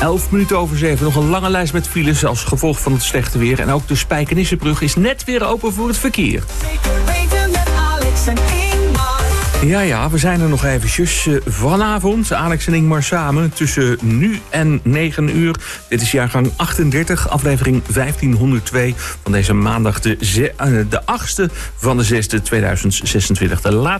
11 minuten over 7. Nog een lange lijst met files als gevolg van het slechte weer. En ook de Spijkenissenbrug is net weer open voor het verkeer. Ja, we zijn er nog eventjes. Vanavond, Alex en Ingmar samen, tussen nu en 9 uur. Dit is jaargang 38, aflevering 1502 van deze maandag de 8e van de 6e 2026. De laatste